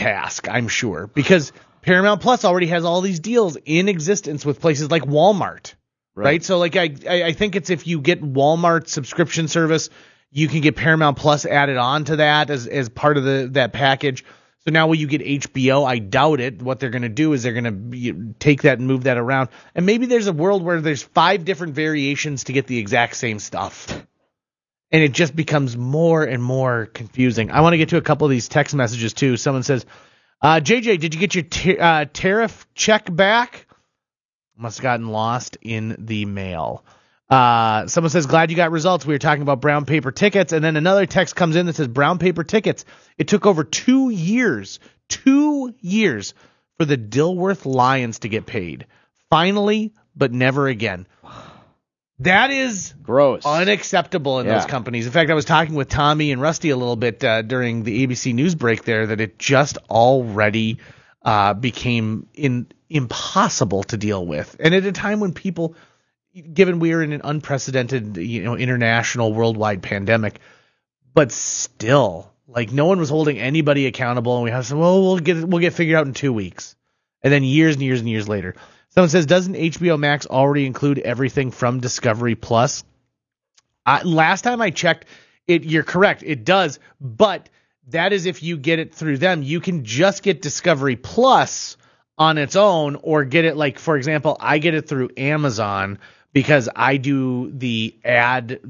task, I'm sure, because Paramount Plus already has all these deals in existence with places like Walmart, right? So like I think it's if you get Walmart subscription service, you can get Paramount Plus added on to that as part of that package. So now when you get HBO, I doubt it. What they're going to do is they're going to take that and move that around. And maybe there's a world where there's 5 different variations to get the exact same stuff. And it just becomes more and more confusing. I want to get to a couple of these text messages, too. Someone says, JJ, did you get your tariff check back? Must have gotten lost in the mail. Someone says, glad you got results. We were talking about brown paper tickets. And then another text comes in that says, brown paper tickets. It took over 2 years for the Dilworth Lions to get paid. Finally, but never again. That is gross, unacceptable in those companies. In fact, I was talking with Tommy and Rusty a little bit during the ABC News break there that it just already became impossible to deal with. And at a time when people, given we are in an unprecedented, international worldwide pandemic, but still, like no one was holding anybody accountable. And we have said, well, we'll get figured out in 2 weeks. And then years and years and years later. Someone says, doesn't HBO Max already include everything from Discovery Plus? Last time I checked, you're correct. It does. But that is if you get it through them. You can just get Discovery Plus on its own or get it like, for example, I get it through Amazon because I do the ad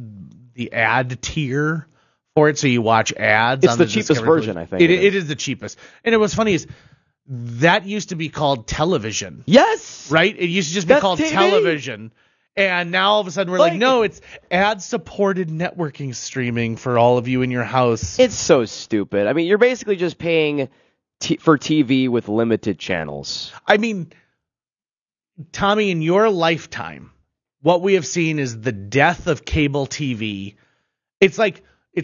tier for it. So you watch ads. It's the cheapest version, I think. It is the cheapest. And what's funny is, that used to be called television. Yes. Right? It used to just be called TV. Television. And now all of a sudden we're like, no, it's ad-supported networking streaming for all of you in your house. It's so stupid. I mean, you're basically just paying for TV with limited channels. I mean, Tommy, in your lifetime, what we have seen is the death of cable TV. It's like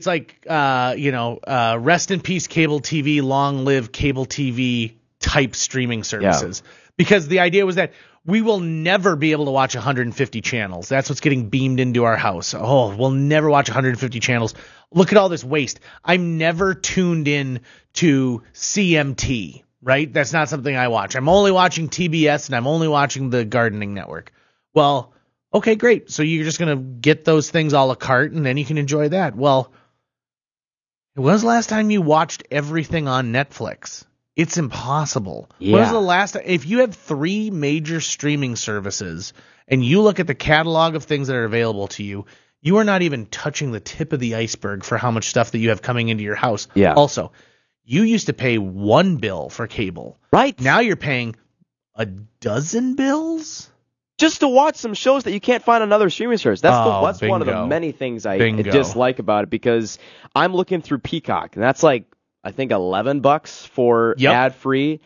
rest in peace cable TV, long live cable TV type streaming services. Because the idea was that we will never be able to watch 150 channels. That's what's getting beamed into our house. Oh, we'll never watch 150 channels. Look at all this waste. I'm never tuned in to CMT, right? That's not something I watch. I'm only watching TBS and I'm only watching the Gardening Network. Well, okay, great. So you're just going to get those things a la carte and then you can enjoy that. Well, when was the last time you watched everything on Netflix? It's impossible. Yeah. When was the last time? If you have 3 major streaming services and you look at the catalog of things that are available to you, you are not even touching the tip of the iceberg for how much stuff that you have coming into your house. Yeah. Also, you used to pay 1 bill for cable. Right. Now you're paying a dozen bills? Just to watch some shows that you can't find on other streaming services. That's one of the bingo. many things I dislike about it, because I'm looking through Peacock, and that's like, I think $11 for ad-free.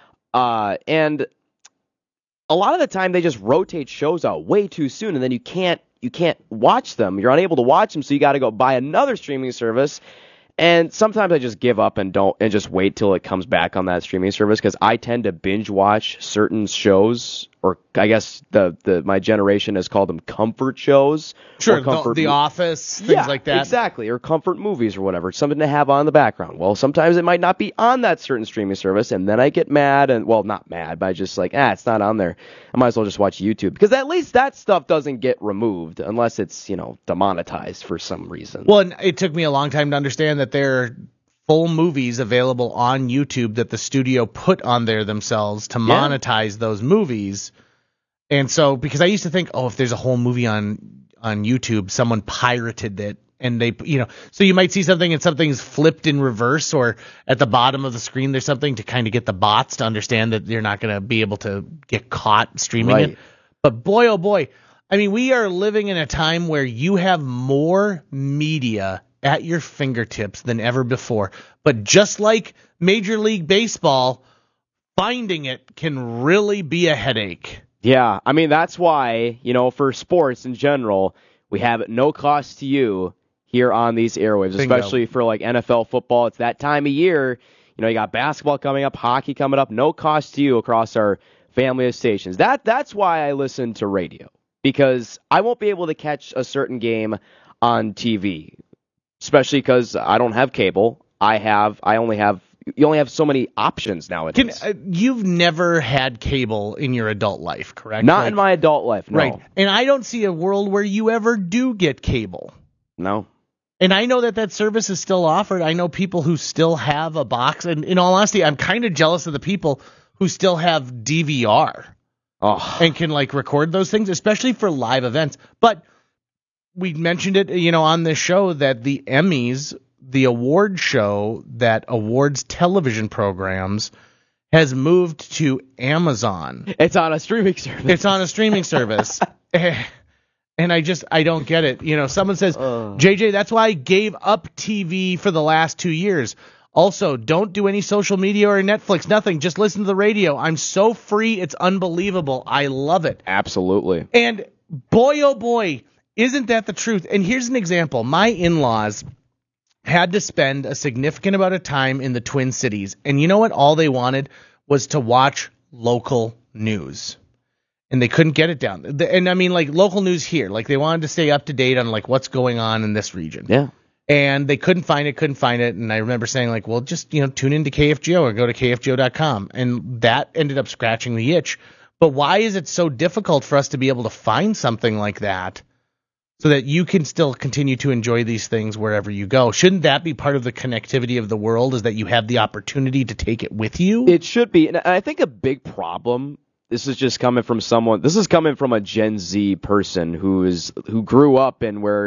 And a lot of the time they just rotate shows out way too soon, and then you can't watch them. You're unable to watch them, so you got to go buy another streaming service. And sometimes I just give up and just wait till it comes back on that streaming service, because I tend to binge watch certain shows, or I guess my generation has called them comfort shows. Sure, The Office, things like that. Exactly, or comfort movies or whatever. It's something to have on in the background. Well, sometimes it might not be on that certain streaming service, and then I get mad, not mad, but I just like, it's not on there. I might as well just watch YouTube, because at least that stuff doesn't get removed unless it's, demonetized for some reason. Well, and it took me a long time to understand that there are full movies available on YouTube that the studio put on there themselves to monetize those movies. And so, because I used to think, if there's a whole movie on YouTube, someone pirated it, and they, so you might see something and something's flipped in reverse, or at the bottom of the screen there's something to kind of get the bots to understand that you're not going to be able to get caught streaming it. But boy, oh boy, I mean, we are living in a time where you have more media at your fingertips than ever before. But just like Major League Baseball, finding it can really be a headache. Yeah, I mean, that's why, for sports in general, we have it no cost to you here on these airwaves, especially for like NFL football. It's that time of year. You got basketball coming up, hockey coming up, no cost to you across our family of stations. That's why I listen to radio, because I won't be able to catch a certain game on TV, especially because I don't have cable. I only have you only have so many options nowadays. You've never had cable in your adult life, correct? Not in my adult life, no. Right. And I don't see a world where you ever do get cable. No. And I know that service is still offered. I know people who still have a box. And in all honesty, I'm kind of jealous of the people who still have DVR and can record those things, especially for live events. But we mentioned it, on this show that the Emmys, the award show that awards television programs, has moved to Amazon. It's on a streaming service. And I don't get it. Someone says, JJ, that's why I gave up TV for the last 2 years. Also, don't do any social media or Netflix, nothing. Just listen to the radio. I'm so free, it's unbelievable. I love it. Absolutely. And boy, oh boy, isn't that the truth? And here's an example. My in-laws had to spend a significant amount of time in the Twin Cities. And you know what? All they wanted was to watch local news. And they couldn't get it down. And I mean, local news here. They wanted to stay up to date on, what's going on in this region. Yeah. And they couldn't find it. And I remember saying, well, just, tune into KFGO or go to KFGO.com. And that ended up scratching the itch. But why is it so difficult for us to be able to find something like that so that you can still continue to enjoy these things wherever you go? Shouldn't that be part of the connectivity of the world, is that you have the opportunity to take it with you? It should be. And I think a big problem, this is coming from a Gen Z person who grew up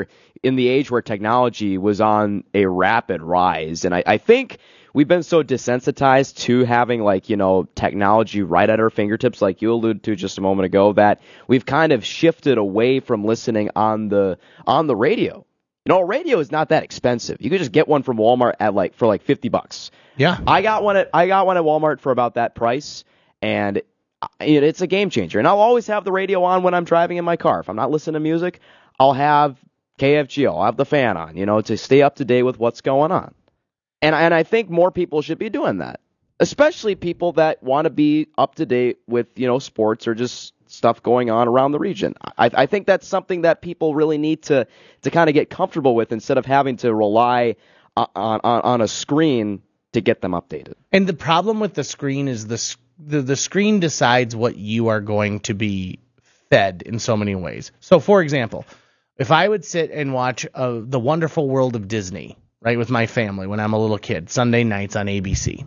in the age where technology was on a rapid rise. And I think we've been so desensitized to having technology right at our fingertips, like you alluded to just a moment ago, that we've kind of shifted away from listening on the radio. A radio is not that expensive. You could just get one from Walmart for $50. Yeah. I got one at Walmart for about that price, and it's a game changer. And I'll always have the radio on when I'm driving in my car. If I'm not listening to music, I'll have KFGO. I'll have the fan on, to stay up to date with what's going on. And I think more people should be doing that, especially people that want to be up to date with, sports or just stuff going on around the region. I think that's something that people really need to kind of get comfortable with, instead of having to rely on a screen to get them updated. And the problem with the screen is the screen decides what you are going to be fed in so many ways. So, for example, if I would sit and watch The Wonderful World of Disney, right, with my family when I'm a little kid, Sunday nights on ABC,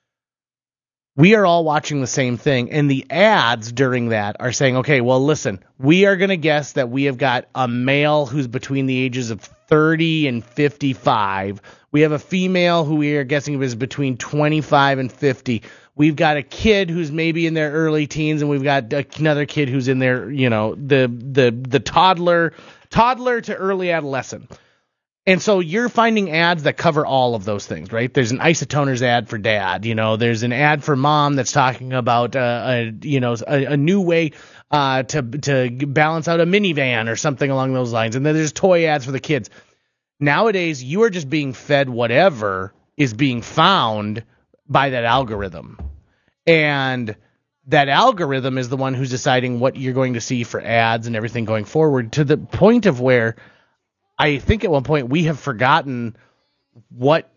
we are all watching the same thing, and the ads during that are saying, okay, well, listen, we are going to guess that we have got a male who's between the ages of 30 and 55. We have a female who we are guessing is between 25 and 50. We've got a kid who's maybe in their early teens, and we've got another kid who's in their, the toddler to early adolescent. And so you're finding ads that cover all of those things, right? There's an Isotoners ad for dad. There's an ad for mom that's talking about a new way to balance out a minivan or something along those lines. And then there's toy ads for the kids. Nowadays, you are just being fed whatever is being found by that algorithm. And that algorithm is the one who's deciding what you're going to see for ads and everything going forward, to the point of where I think at one point we have forgotten what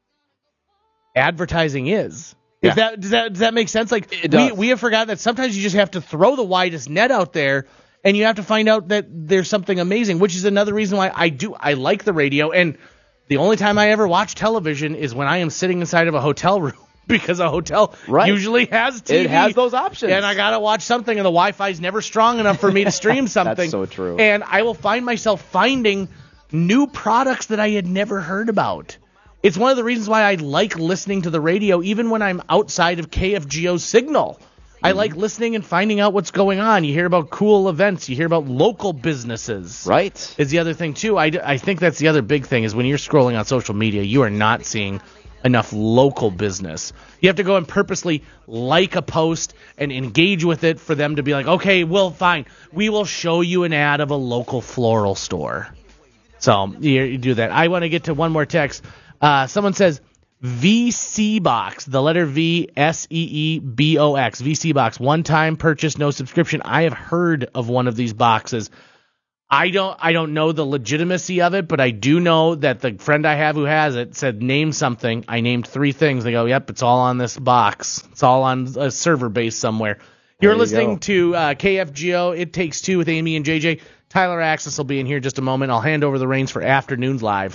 advertising is. Yeah. Does that make sense? It does. We have forgotten that sometimes you just have to throw the widest net out there, and you have to find out that there's something amazing, which is another reason why I like the radio. And the only time I ever watch television is when I am sitting inside of a hotel room, because a hotel usually has TV. It has those options. And I got to watch something, and the Wi-Fi's never strong enough for me to stream something. That's so true. And I will find myself finding new products that I had never heard about. It's one of the reasons why I like listening to the radio, even when I'm outside of KFGO's signal. I like listening and finding out what's going on. You hear about cool events. You hear about local businesses. Right. Is the other thing, too. I think that's the other big thing, is when you're scrolling on social media, you are not seeing enough local business. You have to go and purposely like a post and engage with it for them to be like, okay, well, fine. We will show you an ad of a local floral store. So you do that. I want to get to one more text. Someone says, VC Box, the letter V, SEEBOX, VC Box, one-time purchase, no subscription. I have heard of one of these boxes. I don't know the legitimacy of it, but I do know that the friend I have who has it said, name something. I named 3 things. They go, yep, it's all on this box. It's all on a server base somewhere. You're listening to KFGO, It Takes Two with Amy and JJ. Tyler Axis will be in here in just a moment. I'll hand over the reins for Afternoons Live.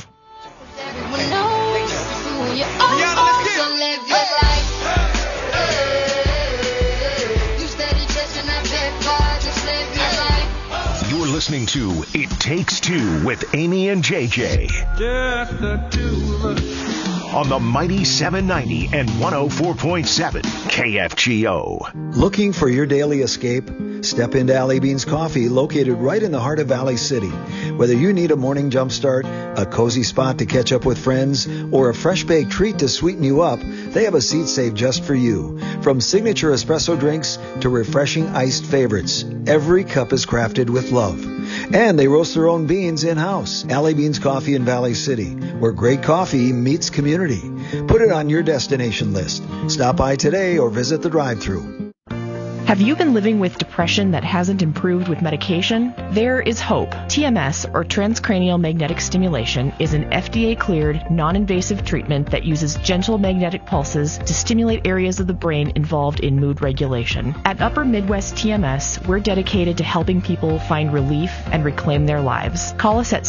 You're listening to It Takes Two with Amy and JJ. Just the two of us. On the mighty 790 and 104.7 KFGO. Looking for your daily escape? Step into Alley Beans Coffee, located right in the heart of Valley City. Whether you need a morning jump start, a cozy spot to catch up with friends, or a fresh baked treat to sweeten you up, they have a seat saved just for you. From signature espresso drinks to refreshing iced favorites, every cup is crafted with love. And they roast their own beans in-house. Alley Beans Coffee in Valley City, where great coffee meets community. Put it on your destination list. Stop by today or visit the drive-thru. Have you been living with depression that hasn't improved with medication? There is hope. TMS, or transcranial magnetic stimulation, is an FDA-cleared, non-invasive treatment that uses gentle magnetic pulses to stimulate areas of the brain involved in mood regulation. At Upper Midwest TMS, we're dedicated to helping people find relief and reclaim their lives. Call us at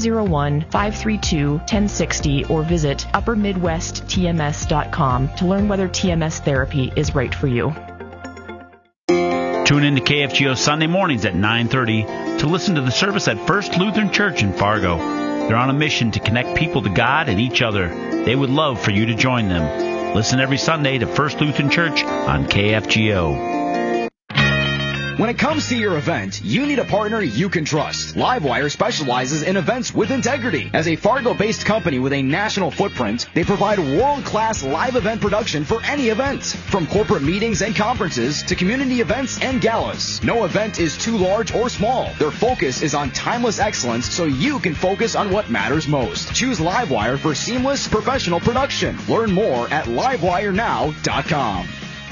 701-532-1060 or visit uppermidwesttms.com to learn whether TMS therapy is right for you. Tune in to KFGO Sunday mornings at 9:30 to listen to the service at First Lutheran Church in Fargo. They're on a mission to connect people to God and each other. They would love for you to join them. Listen every Sunday to First Lutheran Church on KFGO. When it comes to your event, you need a partner you can trust. Livewire specializes in events with integrity. As a Fargo-based company with a national footprint, they provide world-class live event production for any event. From corporate meetings and conferences to community events and galas. No event is too large or small. Their focus is on timeless excellence so you can focus on what matters most. Choose Livewire for seamless professional production. Learn more at livewirenow.com.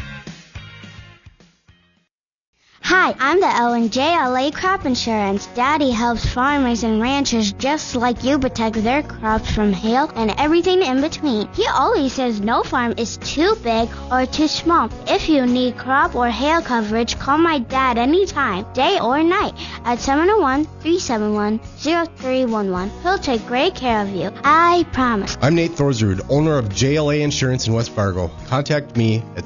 Hi, I'm the L&J Crop Insurance. Daddy helps farmers and ranchers just like you protect their crops from hail and everything in between. He always says no farm is too big or too small. If you need crop or hail coverage, call my dad anytime, day or night, at 701-371-0311. He'll take great care of you. I promise. I'm Nate Thorsrud, owner of JLA Insurance in West Fargo. Contact me at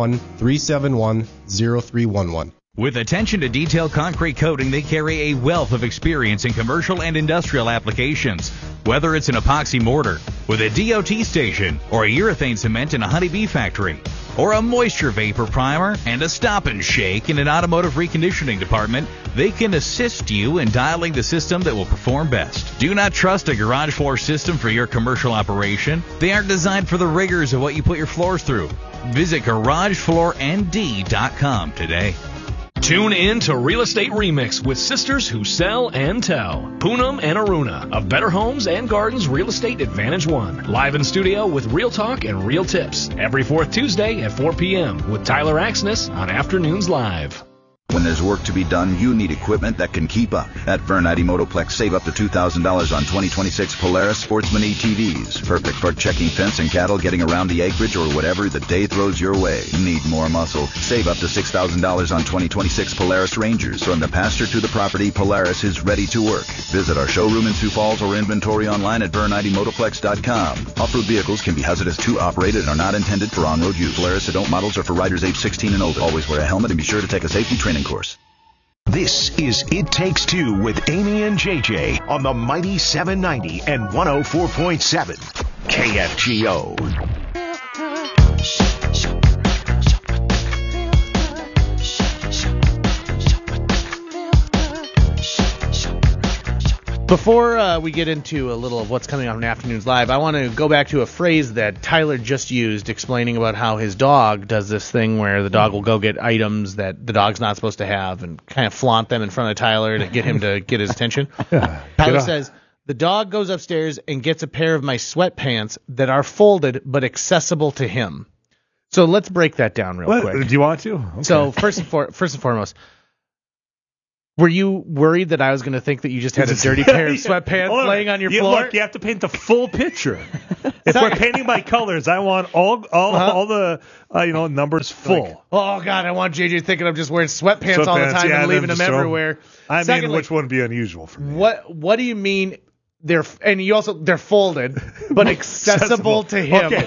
701-371-0311. With attention to detail concrete coating, they carry a wealth of experience in commercial and industrial applications. Whether it's an epoxy mortar with a DOT station, or a urethane cement in a honeybee factory, or a moisture vapor primer and a stop and shake in an automotive reconditioning department, they can assist you in dialing the system that will perform best. Do not trust a garage floor system for your commercial operation. They aren't designed for the rigors of what you put your floors through. Visit GarageFloorND.com today. Tune in to Real Estate Remix with sisters who sell and tell. Poonam and Aruna of Better Homes and Gardens Real Estate Advantage One. Live in studio with real talk and real tips. Every fourth Tuesday at 4 p.m. with Tyler Axness on Afternoons Live. When there's work to be done, you need equipment that can keep up. At Vernite Motoplex, save up to $2,000 on 2026 Polaris Sportsman ETVs. Perfect for checking fence and cattle, getting around the acreage, or whatever the day throws your way. Need more muscle? Save up to $6,000 on 2026 Polaris Rangers. From the pasture to the property, Polaris is ready to work. Visit our showroom in Sioux Falls or inventory online at VerniteMotoplex.com. Off-road vehicles can be hazardous to operated and are not intended for on-road use. Polaris adult models are for riders age 16 and older. Always wear a helmet and be sure to take a safety training course. This is It Takes Two with Amy and JJ on the mighty 790 and 104.7 KFGO. Before we get into a little of what's coming on Afternoons Live, I want to go back to a phrase that Tyler just used explaining about how his dog does this thing where the dog will go get items that the dog's not supposed to have and kind of flaunt them in front of Tyler to get him to get his attention. Tyler says, the dog goes upstairs and gets a pair of my sweatpants that are folded but accessible to him. So let's break that down real quick. Do you want to? Okay. So first and foremost, Were you worried that I was going to think that you just had a dirty pair of sweatpants laying on your floor? Look, you have to paint the full picture. If we're painting by colors, I want all the numbers full. Like, oh God, I want JJ thinking I'm just wearing sweatpants all the time and leaving them everywhere. Secondly, which wouldn't be unusual for me. What do you mean? They're folded, but accessible to him. Okay.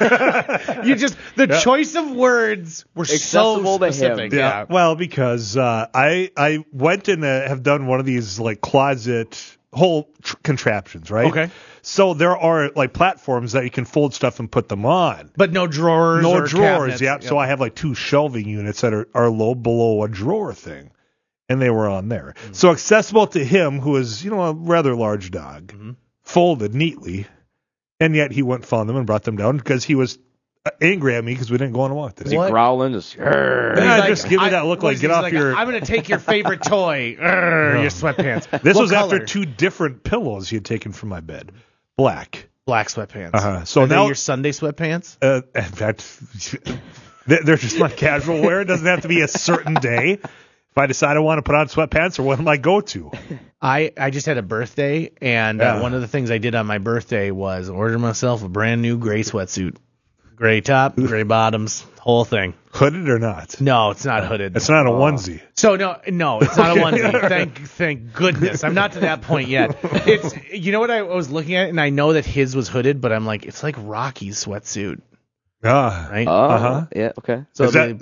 The choice of words were accessible so specific. To him. Yeah. Well, because I went and have done one of these like closet whole contraptions, right? Okay. So there are like platforms that you can fold stuff and put them on, but no drawers. No or drawers. Cabinets. Yeah. So I have like 2 shelving units that are low below a drawer thing. And they were on there. Mm-hmm. So accessible to him, who is, a rather large dog, folded neatly, and yet he went and found them and brought them down because he was angry at me because we didn't go on a walk today. Is he growling? Just give me that look like, get off your... I'm going to take your favorite toy, your sweatpants. This was color? After 2 different pillows he had taken from my bed. Black sweatpants. Uh-huh. So Are now they your Sunday sweatpants? In fact, they're just my casual wear. It doesn't have to be a certain day. If I decide I want to put on sweatpants, or what am I go to? I just had a birthday, and one of the things I did on my birthday was order myself a brand new gray sweatsuit. Gray top, gray bottoms, whole thing. Hooded or not? No, it's not hooded. It's not a onesie. So no, it's not a onesie. Thank goodness. I'm not to that point yet. It's what I was looking at, and I know that his was hooded, but I'm like, it's like Rocky's sweatsuit. Right? Yeah, okay. So when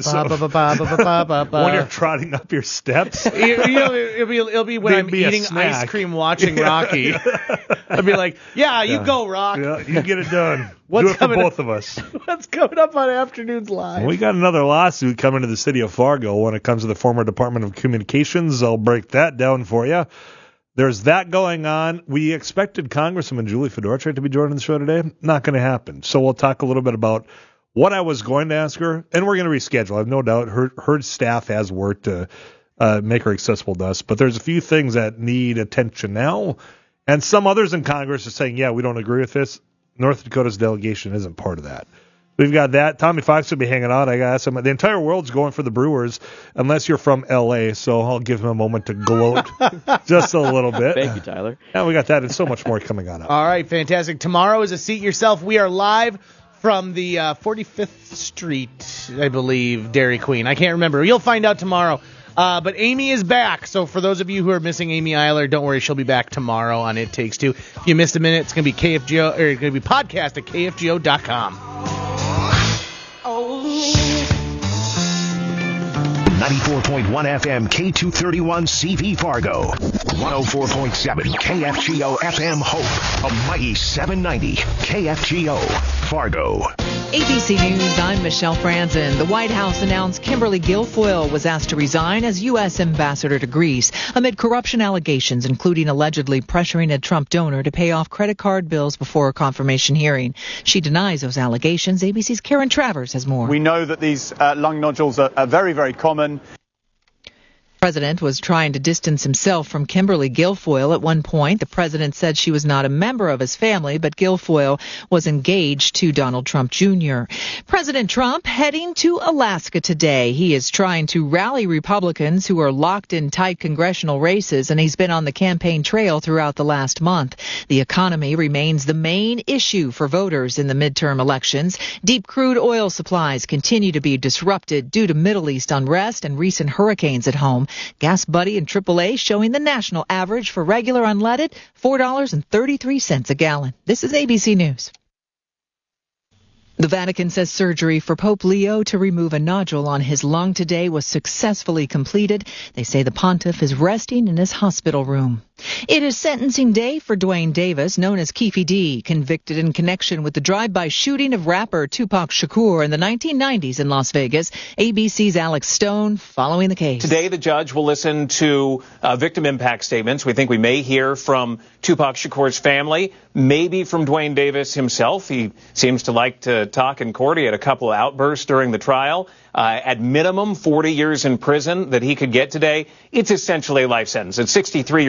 you're trotting up your steps? It'll be when I'm eating ice cream watching Rocky. I'd be like, you go, Rock. Yeah, you get it done. Do it for both of us. What's coming up on Afternoons Live? We got another lawsuit coming to the city of Fargo when it comes to the former Department of Communications. I'll break that down for you. There's that going on. We expected Congresswoman Julie Fedorchak to be joining the show today. Not going to happen. So we'll talk a little bit about what I was going to ask her, and we're going to reschedule. I have no doubt her staff has worked to make her accessible to us, but there's a few things that need attention now, and some others in Congress are saying, we don't agree with this. North Dakota's delegation isn't part of that. We've got that. Tommy Fox will be hanging out. I got some. The entire world's going for the Brewers, unless you're from L.A., so I'll give him a moment to gloat just a little bit. Thank you, Tyler. And we got that and so much more coming on up. All right, fantastic. Tomorrow is a Seat Yourself. We are live from the 45th Street, I believe, Dairy Queen. I can't remember. You'll find out tomorrow. But Amy is back. So for those of you who are missing Amy Eiler, don't worry. She'll be back tomorrow on It Takes Two. If you missed a minute, it's going to be KFGO, or it's going to be podcast at KFGO.com. 94.1 FM K231 CV Fargo. 104.7 KFGO FM Hope. A mighty 790 KFGO Fargo. ABC News, I'm Michelle Franzen. The White House announced Kimberly Guilfoyle was asked to resign as U.S. ambassador to Greece amid corruption allegations, including allegedly pressuring a Trump donor to pay off credit card bills before a confirmation hearing. She denies those allegations. ABC's Karen Travers has more. We know that these lung nodules are very, very common. The president was trying to distance himself from Kimberly Guilfoyle at one point. The president said she was not a member of his family, but Guilfoyle was engaged to Donald Trump Jr. President Trump heading to Alaska today. He is trying to rally Republicans who are locked in tight congressional races, and he's been on the campaign trail throughout the last month. The economy remains the main issue for voters in the midterm elections. Deep crude oil supplies continue to be disrupted due to Middle East unrest and recent hurricanes at home. Gas Buddy and AAA showing the national average for regular unleaded, $4.33 a gallon. This is ABC News. The Vatican says surgery for Pope Leo to remove a nodule on his lung today was successfully completed. They say the pontiff is resting in his hospital room. It is sentencing day for Duane Davis, known as Keffe D, convicted in connection with the drive-by shooting of rapper Tupac Shakur in the 1990s in Las Vegas. ABC's Alex Stone following the case. Today, the judge will listen to victim impact statements. We think we may hear from Tupac Shakur's family, maybe from Duane Davis himself. He seems to like to talk in court. He had a couple of outbursts during the trial. At minimum, 40 years in prison that he could get today. It's essentially a life sentence. At 63 years old,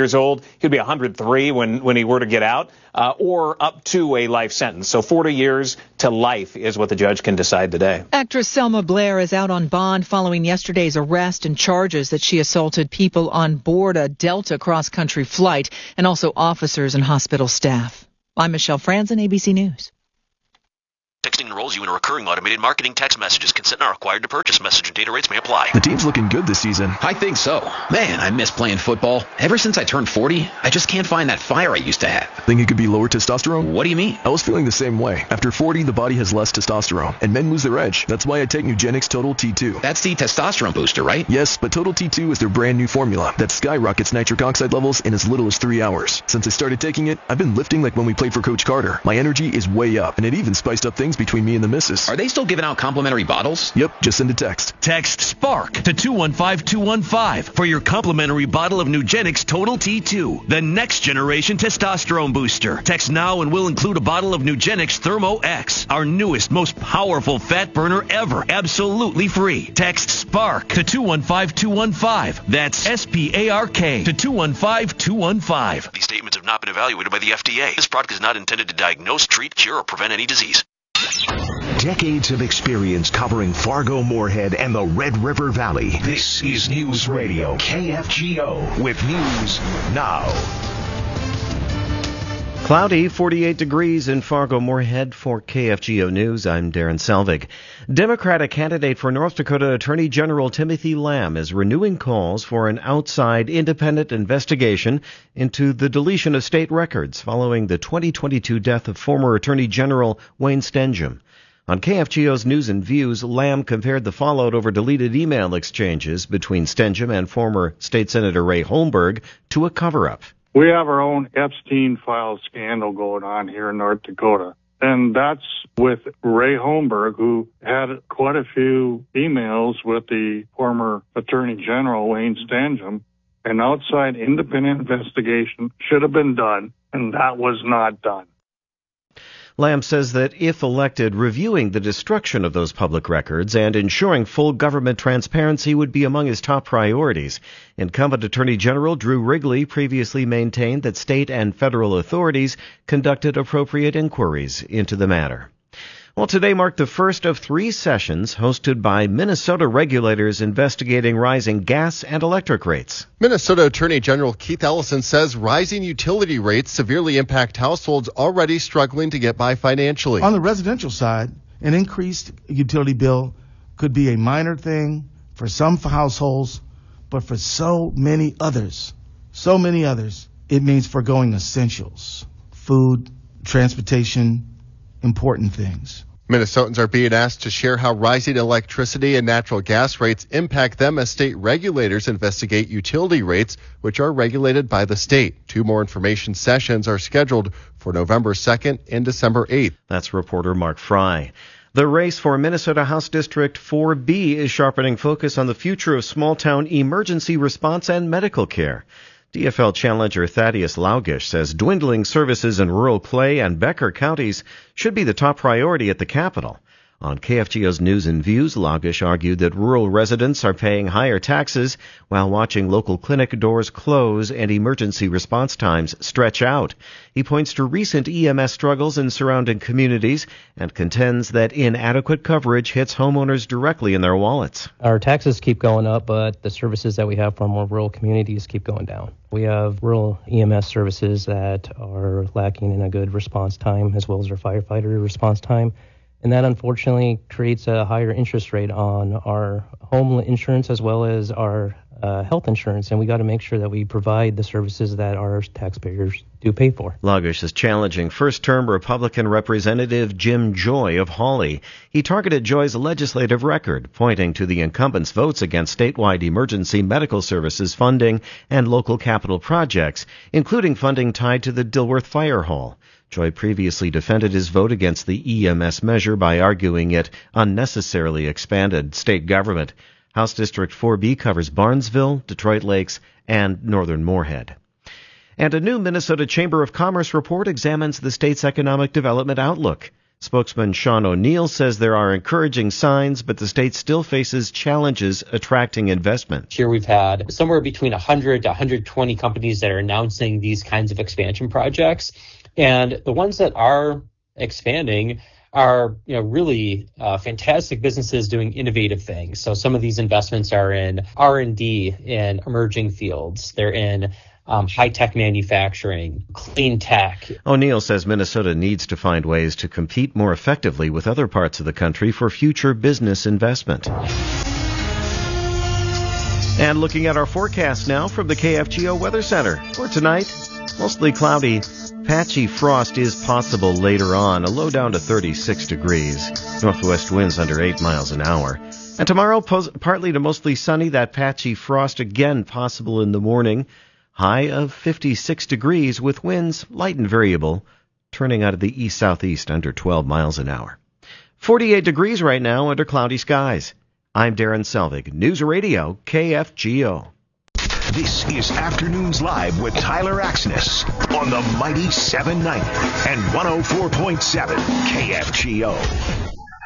old. He'd be 103 when he were to get out, or up to a life sentence. So 40 years to life is what the judge can decide today. Actress Selma Blair is out on bond following yesterday's arrest and charges that she assaulted people on board a Delta cross-country flight and also officers and hospital staff. I'm Michelle Franzen, ABC News. Texting enrolls you in a recurring automated marketing text messages. Consent not required to purchase. Message and data rates may apply. The team's looking good this season. I think so. Man, I miss playing football. Ever since I turned 40, I just can't find that fire I used to have. Think it could be lower testosterone? What do you mean? I was feeling the same way. After 40, the body has less testosterone, and men lose their edge. That's why I take Nugenix Total T2. That's the testosterone booster, right? Yes, but Total T2 is their brand new formula that skyrockets nitric oxide levels in as little as 3 hours. Since I started taking it, I've been lifting like when we played for Coach Carter. My energy is way up, and it even spiced up things between me and the missus. Are they still giving out complimentary bottles? Yep, just send a text. Text SPARK to 215-215 for your complimentary bottle of Nugenix Total T2, the next generation testosterone booster. Text now and we'll include a bottle of Nugenix Thermo X, our newest, most powerful fat burner ever, absolutely free. Text SPARK to 215-215. That's SPARK to 215-215. These statements have not been evaluated by the FDA. This product is not intended to diagnose, treat, cure, or prevent any disease. Decades of experience covering Fargo, Moorhead, and the Red River Valley. This is News Radio KFGO with news now. Cloudy, 48 degrees in Fargo, Moorhead. For KFGO News, I'm Darren Selvig. Democratic candidate for North Dakota Attorney General Timothy Lamb is renewing calls for an outside independent investigation into the deletion of state records following the 2022 death of former Attorney General Wayne Stenjum. On KFGO's News and Views, Lamb compared the fallout over deleted email exchanges between Stenjum and former State Senator Ray Holmberg to a cover-up. We have our own Epstein file scandal going on here in North Dakota. And that's with Ray Holmberg, who had quite a few emails with the former Attorney General Wayne Stenjum. An outside independent investigation should have been done, and that was not done. Lamb says that if elected, reviewing the destruction of those public records and ensuring full government transparency would be among his top priorities. Incumbent Attorney General Drew Wrigley previously maintained that state and federal authorities conducted appropriate inquiries into the matter. Well, today marked the first of 3 sessions hosted by Minnesota regulators investigating rising gas and electric rates. Minnesota Attorney General Keith Ellison says rising utility rates severely impact households already struggling to get by financially. On the residential side, an increased utility bill could be a minor thing for some households, but for so many others, it means foregoing essentials, food, transportation, important things. Minnesotans are being asked to share how rising electricity and natural gas rates impact them as state regulators investigate utility rates, which are regulated by the state. 2 more information sessions are scheduled for November 2nd and December 8th. That's reporter Mark Fry. The race for Minnesota House District 4B is sharpening focus on the future of small-town emergency response and medical care. DFL challenger Thaddeus Laugish says dwindling services in rural Clay and Becker counties should be the top priority at the capital. On KFGO's News and Views, Laugish argued that rural residents are paying higher taxes while watching local clinic doors close and emergency response times stretch out. He points to recent EMS struggles in surrounding communities and contends that inadequate coverage hits homeowners directly in their wallets. Our taxes keep going up, but the services that we have from our rural communities keep going down. We have rural EMS services that are lacking in a good response time, as well as our firefighter response time. And that unfortunately creates a higher interest rate on our home insurance as well as our health insurance. And we got to make sure that we provide the services that our taxpayers do pay for. Laugish is challenging first-term Republican Representative Jim Joy of Hawley. He targeted Joy's legislative record, pointing to the incumbent's votes against statewide emergency medical services funding and local capital projects, including funding tied to the Dilworth Fire Hall. Joy previously defended his vote against the EMS measure by arguing it unnecessarily expanded state government. House District 4B covers Barnesville, Detroit Lakes, and northern Moorhead. And a new Minnesota Chamber of Commerce report examines the state's economic development outlook. Spokesman Sean O'Neill says there are encouraging signs, but the state still faces challenges attracting investment. Here we've had somewhere between 100 to 120 companies that are announcing these kinds of expansion projects. And the ones that are expanding are really fantastic businesses doing innovative things. So some of these investments are in R&D in emerging fields. They're in high-tech manufacturing, clean tech. O'Neill says Minnesota needs to find ways to compete more effectively with other parts of the country for future business investment. And looking at our forecast now from the KFGO Weather Center. For tonight, mostly cloudy. Patchy frost is possible later on, a low down to 36 degrees. Northwest winds under 8 miles an hour. And tomorrow, partly to mostly sunny, that patchy frost again possible in the morning. High of 56 degrees with winds light and variable, turning out of the east-southeast under 12 miles an hour. 48 degrees right now under cloudy skies. I'm Darren Selvig, News Radio KFGO. This is Afternoons Live with Tyler Axness on the mighty 790 and 104.7 KFGO.